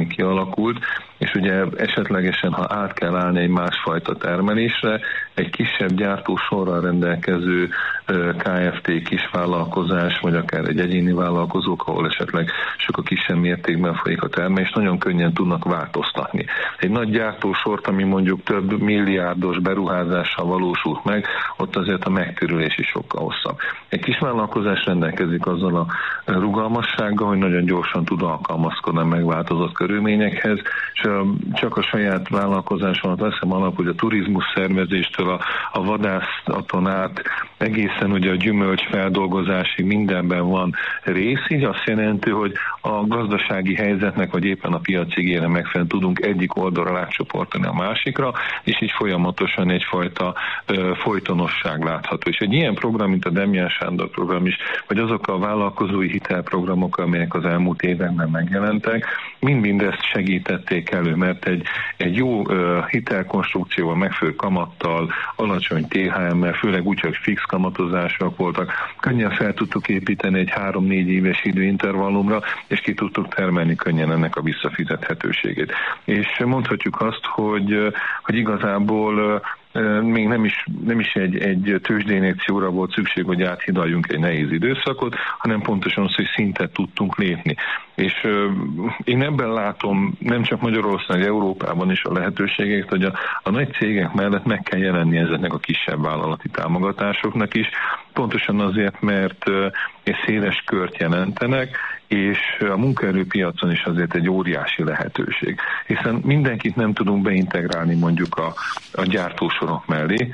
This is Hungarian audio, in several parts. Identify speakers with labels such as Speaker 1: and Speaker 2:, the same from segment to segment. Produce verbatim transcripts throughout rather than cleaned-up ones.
Speaker 1: ami kialakult, és ugye esetlegesen, ha át kell állni egy másfajta termelésre, egy kisebb gyártósorral rendelkező ká ef té kisvállalkozás, vagy akár egy egyéni vállalkozók, ahol esetleg sok a kisebb mértékben folyik a termelés, nagyon könnyen tudnak változtatni. Egy nagy gyártósort, ami mondjuk több milliárdos beruházással valósult meg, ott azért a megtérülés is sokkal hosszabb. Egy kisvállalkozás rendelkezik azzal a rugalmassággal, hogy nagyon gyorsan tud alkalmazkodni a megváltozott körülményekhez, és csak a saját vállalkozásomat veszem alap, hogy a turizmus szervezéstől a, a vadászaton át egészen ugye a gyümölcs feldolgozásig mindenben van rész, így azt jelenti, hogy a gazdasági helyzetnek, vagy éppen a piaci igényre megfelelően tudunk egyik oldalra átcsoportolni a másikra, és így folyamatosan egyfajta ö, folytonosság látható. És egy ilyen program, mint a Demján Sándor program is, vagy azok a vállalkozói hitelprogramok, amelyek az elmúlt években megjelentek, mind-mind ezt segítették elő, mert egy, egy jó ö, hitelkonstrukcióval, megfelelő kamattal, alacsony té há emmel, főleg úgy, hogy fix kamatozások voltak, könnyen fel tudtuk építeni egy három-négy éves időintervallumra, és ki tudtuk termelni könnyen ennek a visszafizethetőségét. És mondhatjuk azt, hogy, hogy igazából még nem is, nem is egy, egy tőzsdeinjekcióra volt szükség, hogy áthidaljunk egy nehéz időszakot, hanem pontosan az, hogy szintet tudtunk lépni. És euh, én ebben látom nem csak Magyarországon, Európában is a lehetőségeket, hogy a, a nagy cégek mellett meg kell jelenni ezeknek a kisebb vállalati támogatásoknak is, pontosan azért, mert euh, egy széles kört jelentenek, és a munkaerőpiacon is azért egy óriási lehetőség. Hiszen mindenkit nem tudunk beintegrálni mondjuk a, a gyártósorok mellé,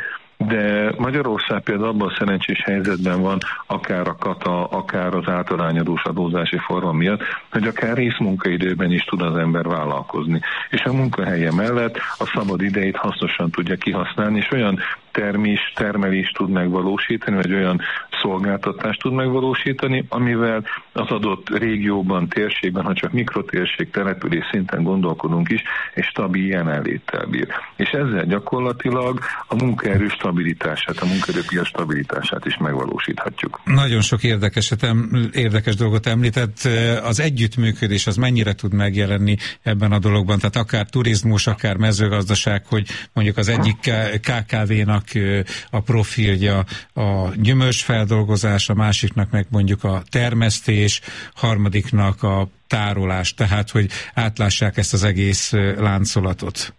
Speaker 1: de Magyarország például abban a szerencsés helyzetben van, akár a kata, akár az általányadós adózási forma miatt, hogy akár részmunkaidőben is tud az ember vállalkozni. És a munkahelye mellett a szabad idejét hasznosan tudja kihasználni, és olyan termés, termelést tud megvalósítani, vagy olyan szolgáltatást tud megvalósítani, amivel az adott régióban, térségben, ha csak mikrotérség, település szinten gondolkodunk is, egy stabil jelenléttel bír. És ezzel gyakorlatilag a munkaerő stabilitását, a munkaerőpiac stabilitását is megvalósíthatjuk.
Speaker 2: Nagyon sok érdekeset, érdekes dolgot említett. Az együttműködés az mennyire tud megjelenni ebben a dologban? Tehát akár turizmus, akár mezőgazdaság, hogy mondjuk az egyik ká ká vénak a profilja a gyümölcsfeldolgozás, a másiknak meg mondjuk a termesztés, harmadiknak a tárolás, tehát hogy átlássák ezt az egész láncolatot.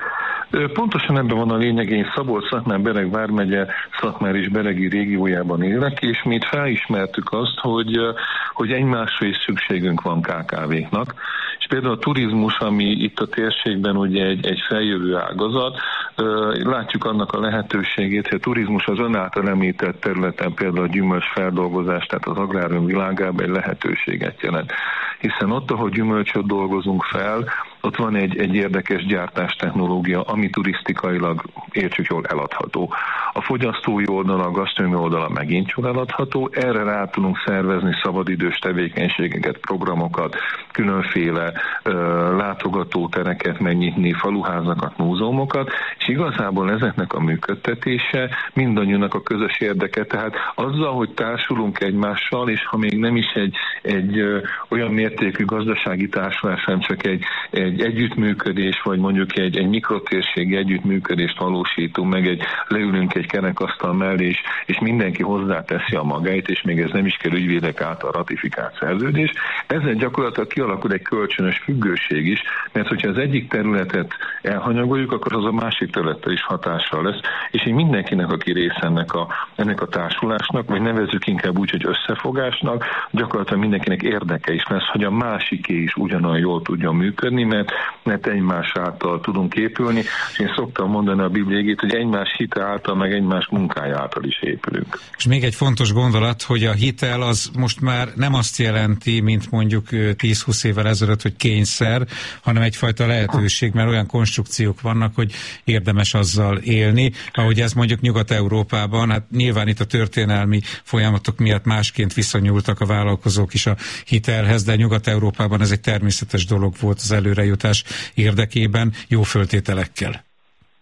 Speaker 1: Pontosan ebben van a lényeg, én Szabolcs-Szatmár-Bereg vármegye Szatmár és Beregi régiójában élek, és mi itt felismertük azt, hogy, hogy egymásra is szükségünk van ká ká véknak, és például a turizmus, ami itt a térségben ugye egy, egy feljövő ágazat, látjuk annak a lehetőségét, hogy a turizmus az ön által említett területen, például a gyümölcsfeldolgozás, tehát az agrárium világában egy lehetőséget jelent. Hiszen ott, ahol gyümölcsöt dolgozunk fel, ott van egy, egy érdekes gyártástechnológia, ami turisztikailag, értsük jól, eladható. A fogyasztói oldala, a gasztronómiai oldala megint jól eladható, erre rá tudunk szervezni szabadidős tevékenységeket, programokat, különféle ö, látogatótereket megnyitni, faluházakat, múzeumokat, és igazából ezeknek a működtetése mindannyiunknak a közös érdeke, tehát azzal, hogy társulunk egymással, és ha még nem is egy, egy ö, olyan mértékű gazdasági társulás, hanem csak egy, egy együttműködés, vagy mondjuk egy, egy mikrotérségi együttműködést valósítunk meg, egy, leülünk egy kerekasztal mellé, és, és mindenki hozzáteszi a magáit, és még ez nem is kell ügyvédek által ratifikált szerződés. Ezzel gyakorlatilag kialakul egy kölcsönös függőség is, mert hogyha az egyik területet elhanyagoljuk, akkor az a másik területtel is hatással lesz, és így mindenkinek, aki része ennek a, ennek a társulásnak, vagy nevezzük inkább úgy, hogy összefogásnak, gyakorlatilag mindenkinek érdeke is lesz, hogy a másiké is ugyanolyan jól tudjon működni, mert, mert egymás által tudunk épülni, és én szoktam mondani a Bibliégét, hogy egymás hite által, meg egymás munkája által is épülünk.
Speaker 2: És még egy fontos gondolat, hogy a hitel az most már nem azt jelenti, mint mondjuk tíz-húsz évvel ezelőtt, hogy kényszer, hanem egyfajta lehetőség, mert olyan konstrukciók vannak, hogy érdemes azzal élni, ahogy ez mondjuk Nyugat-Európában, hát nyilván itt a történelmi folyamatok miatt másként viszonyultak a vállalkozók is a hitelhez, de Nyugat-Európában ez egy természetes dolog volt az előrejutás érdekében, jó föltételekkel.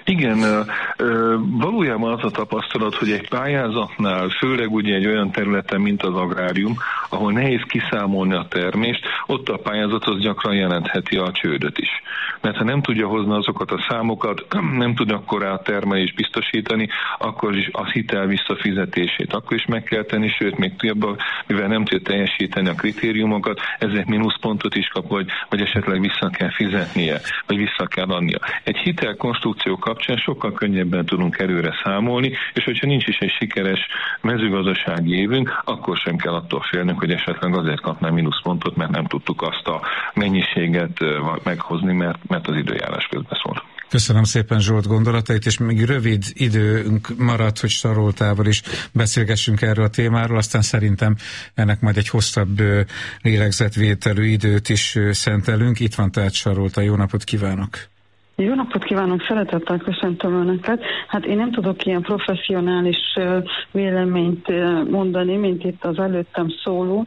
Speaker 1: Igen, valójában az a tapasztalat, hogy egy pályázatnál, főleg ugye egy olyan területen, mint az agrárium, ahol nehéz kiszámolni a termést, ott a pályázat az gyakran jelentheti a csődöt is. Mert ha nem tudja hozni azokat a számokat, nem tud akkor a termelést biztosítani, akkor is az hitel visszafizetését akkor is meg kell tenni, sőt, még jobban, mivel nem tudja teljesíteni a kritériumokat, ezek mínuszpontot is kap, vagy, vagy esetleg vissza kell fizetnie, vagy vissza kell adnia. Egy hitelkonstrukció kapcsán sokkal könnyebben tudunk előre számolni, és hogyha nincs is egy sikeres mezőgazdasági évünk, akkor sem kell attól félnünk, hogy esetleg azért kapnám mínuszpontot, mert nem tudtuk azt a mennyiséget meghozni, mert, mert az időjárás közbeszól.
Speaker 2: Köszönöm szépen Zsolt gondolatait, és még rövid időnk maradt, hogy Saroltával is beszélgessünk erről a témáról, aztán szerintem ennek majd egy hosszabb lélegzetvételű időt is szentelünk. Itt van tehát Sarolta, jó napot kívánok!
Speaker 3: Jó napot kívánok, szeretettel köszöntöm Önöket. Hát én nem tudok ilyen professzionális véleményt mondani, mint itt az előttem szóló,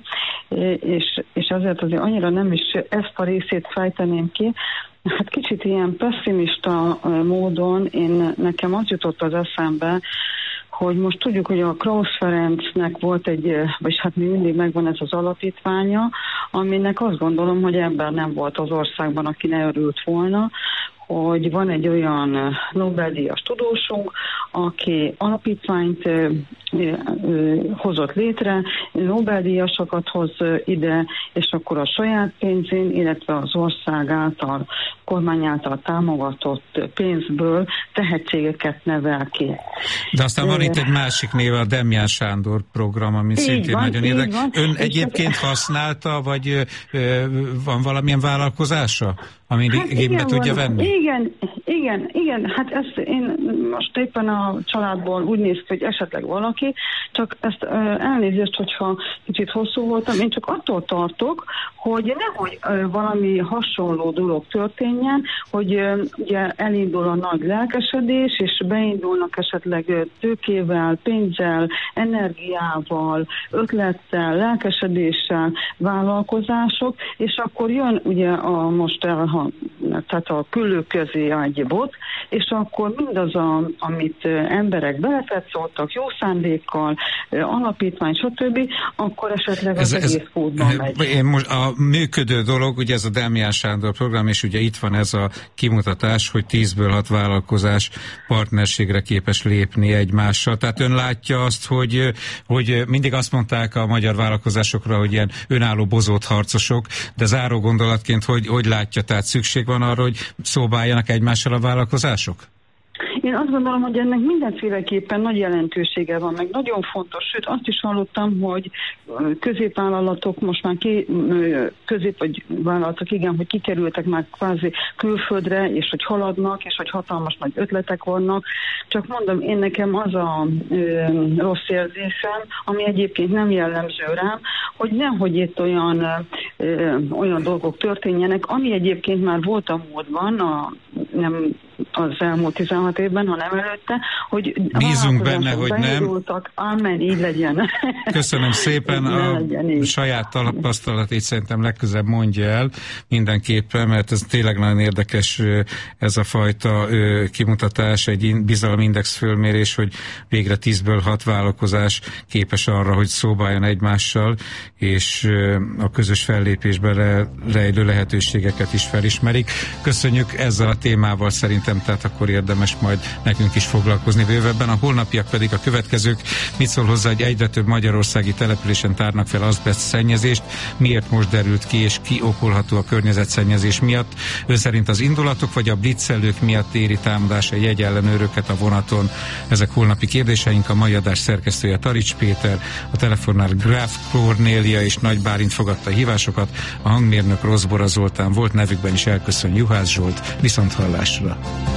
Speaker 3: és, és azért azért annyira nem is ezt a részét fejteném ki. Hát kicsit ilyen pessimista módon én, nekem az jutott az eszembe, hogy most tudjuk, hogy a Krausz Ferencnek volt egy, vagy hát még mindig megvan ez az alapítványa, aminek azt gondolom, hogy ember nem volt az országban, aki ne örült volna, hogy van egy olyan Nobel-díjas tudósunk, aki alapítványt ö, ö, ö, hozott létre, Nobel-díjasokat hoz ide, és akkor a saját pénzén, illetve az ország által, kormány által támogatott pénzből tehetségeket nevel ki.
Speaker 2: De aztán van itt egy másik név, a Demján Sándor program, ami szintén van, nagyon érdekes. Ön egyébként használta, vagy ö, van valamilyen vállalkozása, ami hát igénybe tudja van, venni?
Speaker 3: Igen, igen, igen, hát ezt én most éppen a családból úgy néz ki, hogy esetleg valaki, csak ezt elnézést, hogyha kicsit hosszú voltam, én csak attól tartok, hogy nehogy valami hasonló dolog történjen, hogy ugye elindul a nagy lelkesedés, és beindulnak esetleg tőkével, pénzzel, energiával, ötlettel, lelkesedéssel vállalkozások, és akkor jön ugye a most elha tehát a küllőközi egy bot, és akkor mindaz, a, amit emberek belefetszoltak, jó szándékkal, alapítvány, stb., akkor esetleg az ez, egész kódban megy.
Speaker 2: Én most a működő dolog, ugye ez a Demján Sándor program, és ugye itt van ez a kimutatás, hogy tízből hat vállalkozás partnerségre képes lépni egymással. Tehát ön látja azt, hogy, hogy mindig azt mondták a magyar vállalkozásokra, hogy ilyen önálló bozót harcosok, de záró gondolatként, hogy, hogy látja, tehát szükség van arra, hogy szóba álljanak egymással a vállalkozások?
Speaker 3: Én azt gondolom, hogy ennek mindenféleképpen nagy jelentősége van, meg nagyon fontos, sőt azt is hallottam, hogy középvállalatok most már ki, közép vagy vállalatok, igen, hogy kikerültek már kvázi külföldre, és hogy haladnak, és hogy hatalmas nagy ötletek vannak. Csak mondom, én nekem az a ö, rossz érzésem, ami egyébként nem jellemző rám, hogy nehogy itt olyan, ö, olyan dolgok történjenek, ami egyébként már volt a módban, a, nem az elmúlt tizenhat évben, hanem előtte, hogy
Speaker 2: bízunk benne, hogy nem.
Speaker 3: Amen, így legyen.
Speaker 2: Köszönöm szépen. A saját tapasztalatét szerintem legközelebb mondja el mindenképpen, mert ez tényleg nagyon érdekes ez a fajta kimutatás, egy bizalomindex fölmérés, hogy végre tízből hat vállalkozás képes arra, hogy szóba álljon egymással, és a közös fellépésben rejlő lehetőségeket is felismerik. Köszönjük, ezzel a témával szerintem tehát akkor érdemes majd nekünk is foglalkozni bővebben. A holnapiak pedig a következők. Mit szól hozzá, hogy egyre több magyarországi településen tárnak fel azbeszt szennyezést? Miért most derült ki, és ki okolható a környezetszennyezés miatt? Ő szerint az indulatok vagy a blitzelők miatt éri támadás a jegyellenőröket a vonaton? Ezek holnapi kérdéseink. A mai adás szerkesztője Tarics Péter, a telefonnál Gráf Kornélia és Nagy Bálint fogadta a hívásokat, a hangmérnök Rozbora Zoltán volt, nevükben is elköszön Juhász Zsolt. Viszont hallásra!